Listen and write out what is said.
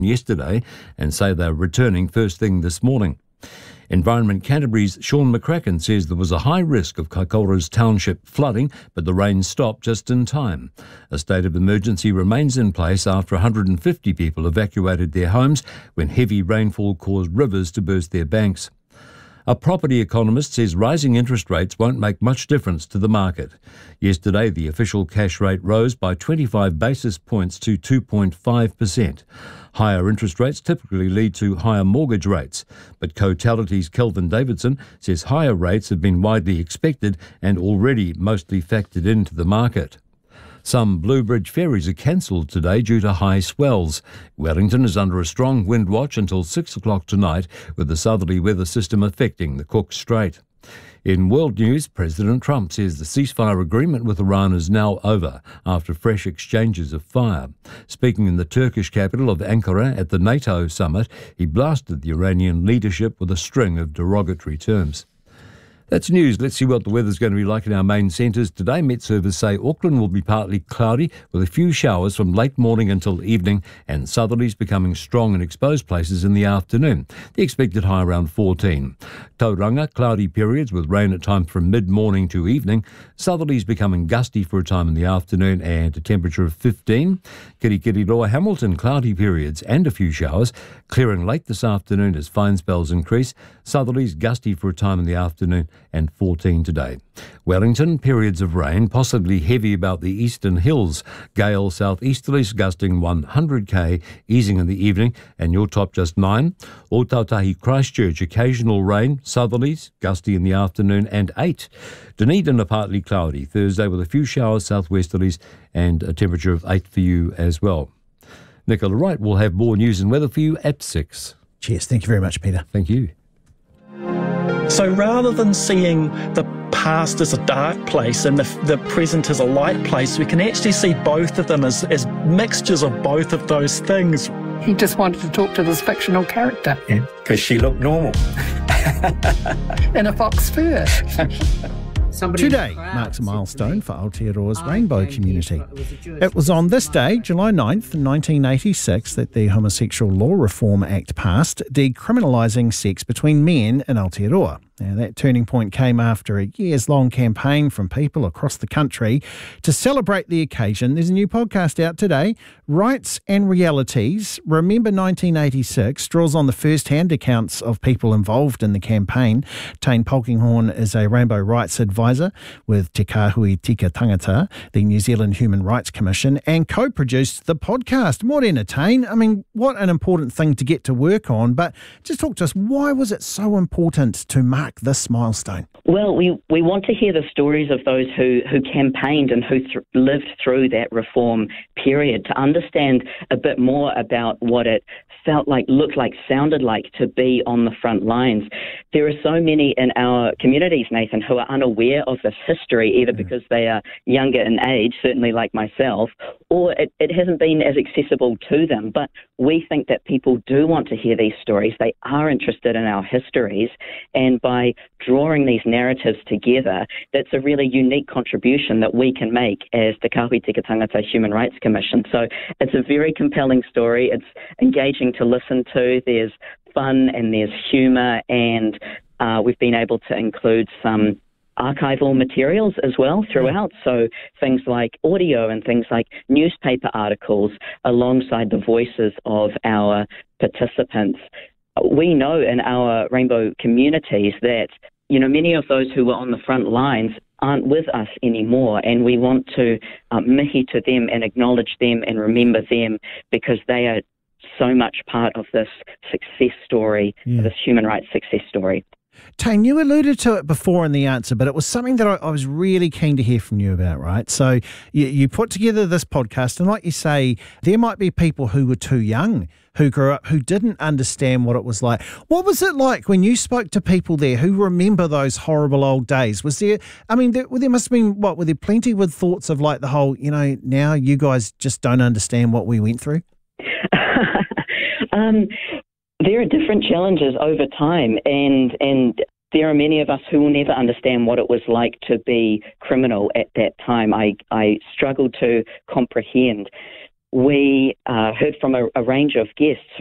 yesterday and say they're returning first thing this morning. Environment Canterbury's Sean McCracken says there was a high risk of Kaikoura's township flooding, but the rain stopped just in time. A state of emergency remains in place after 150 people evacuated their homes when heavy rainfall caused rivers to burst their banks. A property economist says rising interest rates won't make much difference to the market. Yesterday, the official cash rate rose by 25 basis points to 2.5%. Higher interest rates typically lead to higher mortgage rates, but Cotality's Kelvin Davidson says higher rates have been widely expected and already mostly factored into the market. Some Blue Bridge ferries are cancelled today due to high swells. Wellington is under a strong wind watch until 6 o'clock tonight, with the southerly weather system affecting the Cook Strait. In world news, President Trump says the ceasefire agreement with Iran is now over after fresh exchanges of fire. Speaking in the Turkish capital of Ankara at the NATO summit, he blasted the Iranian leadership with a string of derogatory terms. That's news. Let's see what the weather's going to be like in our main centres today. Met Service say Auckland will be partly cloudy with a few showers from late morning until evening and southerlies becoming strong in exposed places in the afternoon. The expected high around 14. Tauranga, cloudy periods with rain at times from mid-morning to evening. Southerlies becoming gusty for a time in the afternoon and a temperature of 15. Kirikiriroa, Hamilton, cloudy periods and a few showers. Clearing late this afternoon as fine spells increase. Southerlies gusty for a time in the afternoon and 14 today. Wellington, periods of rain, possibly heavy about the eastern hills. Gale southeasterlies gusting 100 km, easing in the evening, and your top just 9. Otautahi Christchurch, occasional rain, southerlies, gusty in the afternoon, and 8. Dunedin, partly cloudy. Thursday with a few showers, southwesterlies, and a temperature of 8 for you as well. Nicola Wright will have more news and weather for you at 6. Cheers. Thank you very much, Peter. Thank you. So rather than seeing the past as a dark place and the present as a light place, we can actually see both of them as mixtures of both of those things. He just wanted to talk to this fictional character. Yeah, because she looked normal. In a fox fur. Today marks a milestone for Aotearoa's rainbow community. It was on this day, July 9th, 1986, that the Homosexual Law Reform Act passed, decriminalising sex between men in Aotearoa. Now, that turning point came after a years-long campaign from people across the country. To celebrate the occasion, there's a new podcast out today, Rights and Realities. Remember 1986 draws on the first-hand accounts of people involved in the campaign. Tane Polkinghorne is a rainbow rights advisor with Te Kāhui Tika Tangata, the New Zealand Human Rights Commission, and co-produced the podcast. Morena, Tane. I mean, what an important thing to get to work on, but just talk to us, why was it so important to mark this milestone? Well, we want to hear the stories of those who campaigned and who lived through that reform period, to understand a bit more about what it felt like, looked like, sounded like to be on the front lines. There are so many in our communities, Nathan, who are unaware of this history, either because they are younger in age, certainly like myself, or it hasn't been as accessible to them. But we think that people do want to hear these stories. They are interested in our histories, and by drawing these narratives together, that's a really unique contribution that we can make as the Kāhui Tika Tangata Human Rights Commission. So it's a very compelling story. It's engaging to listen to. There's fun and there's humour, and we've been able to include some archival materials as well throughout, so things like audio and things like newspaper articles alongside the voices of our participants. We know in our rainbow communities that, you know, many of those who were on the front lines aren't with us anymore, and we want to mihi to them and acknowledge them and remember them, because they are so much part of this success story, this human rights success story. Tane, you alluded to it before in the answer, but it was something that I was really keen to hear from you about, right? So you put together this podcast, and like you say, there might be people who were too young, who grew up, who didn't understand what it was like. What was it like when you spoke to people there who remember those horrible old days? Was there, I mean, there must have been, were there plenty with thoughts of like the whole, you know, now you guys just don't understand what we went through? There are different challenges over time, and there are many of us who will never understand what it was like to be criminal at that time. I struggled to comprehend. we heard from a range of guests